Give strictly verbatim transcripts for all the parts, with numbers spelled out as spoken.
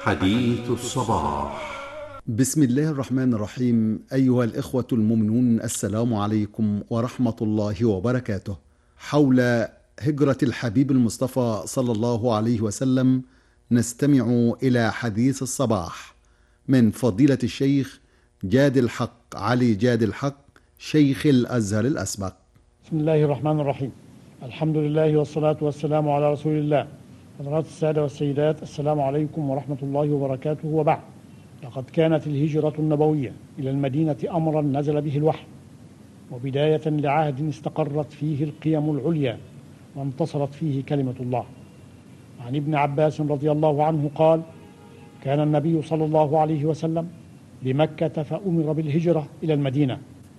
حديث الصباح. بسم الله الرحمن الرحيم. أيها الإخوة المؤمنون، السلام عليكم ورحمة الله وبركاته. حول هجرة الحبيب المصطفى صلى الله عليه وسلم نستمع إلى حديث الصباح من فضيلة الشيخ جاد الحق علي جاد الحق، شيخ الأزهر الأسبق. بسم الله الرحمن الرحيم. الحمد لله والصلاة والسلام على رسول الله. حضرات السادة والسيدات، السلام عليكم ورحمة الله وبركاته، وبعد. لقد كانت الهجرة النبوية إلى المدينة أمرا نزل به الوحي، وبداية لعهد استقرت فيه القيم العليا وانتصرت فيه كلمة الله. عن ابن عباس رضي الله عنه قال: كان النبي صلى الله عليه وسلم بمكة فأمر بالهجرة إلى المدينة،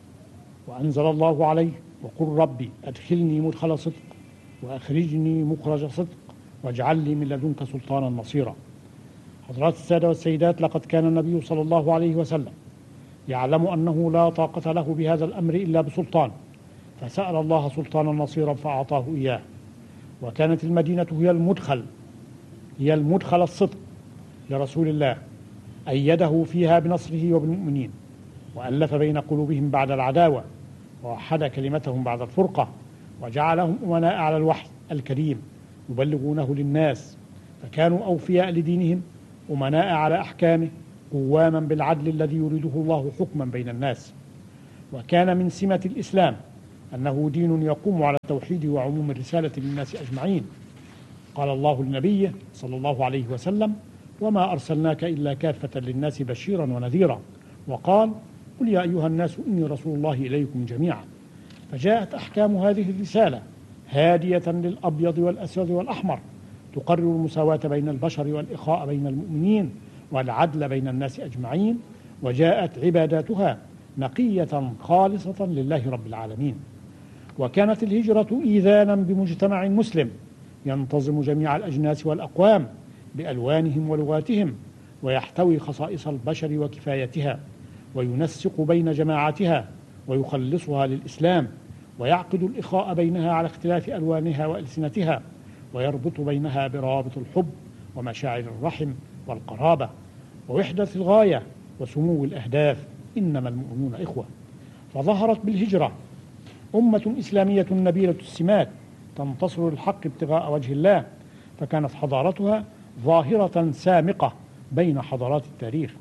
وأنزل الله عليه: وقل ربي أدخلني مدخل صدق وأخرجني مخرج صدق واجعل لي من لدنك سلطانا نصيرا. حضرات السادة والسيدات، لقد كان النبي صلى الله عليه وسلم يعلم أنه لا طاقة له بهذا الأمر إلا بسلطان، فسأل الله سلطانا نصيرا فأعطاه إياه. وكانت المدينة هي المدخل هي المدخل الصدق لرسول الله، أيده فيها بنصره وبالمؤمنين، وألف بين قلوبهم بعد العداوة، ووحد كلمتهم بعد الفرقة، وجعلهم أمناء على الوحي الكريم يبلغونه للناس، فكانوا أوفياء لدينهم، أمناء على أحكامه، قواما بالعدل الذي يريده الله حكما بين الناس. وكان من سمة الإسلام أنه دين يقوم على التوحيد وعموم الرسالة للناس أجمعين. قال الله لنبيه صلى الله عليه وسلم: وما أرسلناك إلا كافة للناس بشيرا ونذيرا. وقال: قل يا أيها الناس إني رسول الله إليكم جميعا. فجاءت أحكام هذه الرسالة هادية للأبيض والأسود والأحمر، تقرر المساواة بين البشر والإخاء بين المؤمنين والعدل بين الناس أجمعين. وجاءت عباداتها نقية خالصة لله رب العالمين. وكانت الهجرة إيذانا بمجتمع مسلم ينتظم جميع الأجناس والأقوام بألوانهم ولغاتهم، ويحتوي خصائص البشر وكفايتها، وينسق بين جماعتها ويخلصها للإسلام، ويعقد الإخاء بينها على اختلاف ألوانها وألسنتها، ويربط بينها بروابط الحب ومشاعر الرحم والقرابة ووحدة الغاية وسمو الأهداف. إنما المؤمنون إخوة. فظهرت بالهجرة أمة إسلامية نبيلة السمات تنتصر للحق ابتغاء وجه الله، فكانت حضارتها ظاهرة سامقة بين حضارات التاريخ.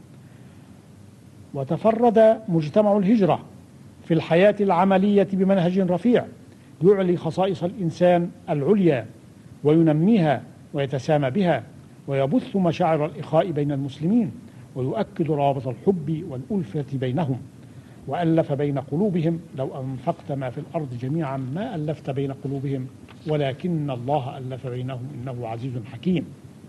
وتفرد مجتمع الهجرة في الحياة العملية بمنهج رفيع يعلي خصائص الإنسان العليا وينميها ويتسامى بها، ويبث مشاعر الإخاء بين المسلمين، ويؤكد روابط الحب والألفة بينهم، وألف بين قلوبهم. لو أنفقت ما في الأرض جميعا ما ألفت بين قلوبهم ولكن الله ألف بينهم إنه عزيز حكيم.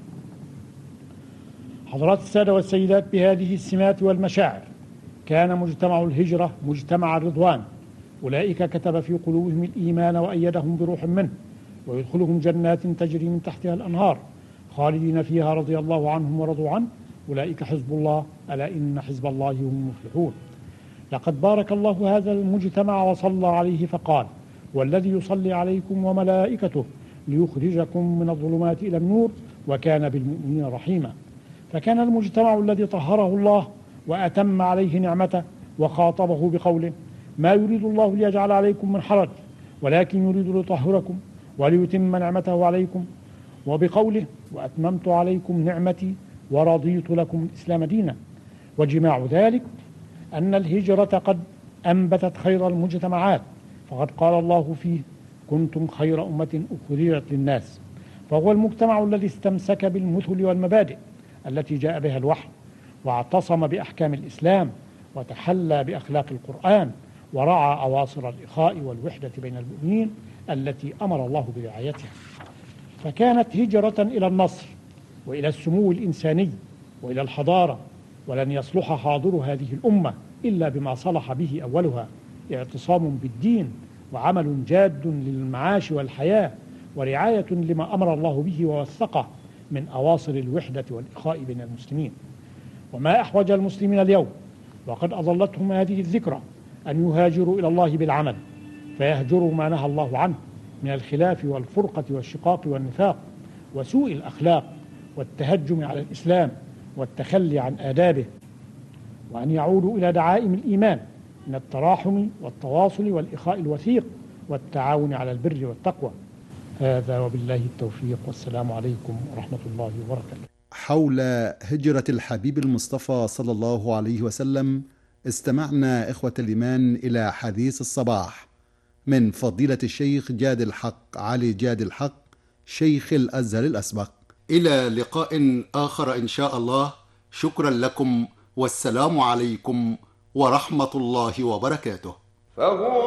حضرات السادة والسيدات، بهذه السمات والمشاعر كان مجتمع الهجرة مجتمع الرضوان. أولئك كتب في قلوبهم الإيمان وأيدهم بروح منه، ويدخلهم جنات تجري من تحتها الأنهار خالدين فيها رضي الله عنهم ورضوا عنه، أولئك حزب الله، ألا إن حزب الله هم المفلحون. لقد بارك الله هذا المجتمع وصلى عليه فقال: والذي يصلي عليكم وملائكته ليخرجكم من الظلمات إلى النور وكان بالمؤمنين رحيما. فكان المجتمع الذي طهره الله وأتم عليه نعمته وخاطبه بقوله: ما يريد الله ليجعل عليكم من حرج ولكن يريد ليطهركم وليتم نعمته عليكم، وبقوله: وأتممت عليكم نعمتي ورضيت لكم الإسلام دينا. وجماع ذلك أن الهجرة قد أنبتت خير المجتمعات، فقد قال الله فيه: كنتم خير أمة أخرجت للناس. فهو المجتمع الذي استمسك بالمثل والمبادئ التي جاء بها الوحي، واعتصم بأحكام الإسلام، وتحلى بأخلاق القرآن، ورعى أواصر الإخاء والوحدة بين المؤمنين التي أمر الله برعايتها. فكانت هجرة إلى النصر وإلى السمو الإنساني وإلى الحضارة. ولن يصلح حاضر هذه الأمة إلا بما صلح به أولها: اعتصام بالدين، وعمل جاد للمعاش والحياة، ورعاية لما أمر الله به ووثقه من أواصر الوحدة والإخاء بين المسلمين. وما أحوج المسلمين اليوم وقد أظلتهم هذه الذكرى أن يهاجروا إلى الله بالعمل، فيهجروا ما نهى الله عنه من الخلاف والفرقة والشقاق والنفاق وسوء الأخلاق والتهجم على الإسلام والتخلي عن آدابه، وأن يعودوا إلى دعائم الإيمان من التراحم والتواصل والإخاء الوثيق والتعاون على البر والتقوى. هذا وبالله التوفيق، والسلام عليكم ورحمة الله وبركاته. حول هجرة الحبيب المصطفى صلى الله عليه وسلم استمعنا إخوة الإيمان إلى حديث الصباح من فضيلة الشيخ جاد الحق علي جاد الحق شيخ الأزهر الأسبق. إلى لقاء آخر إن شاء الله. شكرا لكم، والسلام عليكم ورحمة الله وبركاته.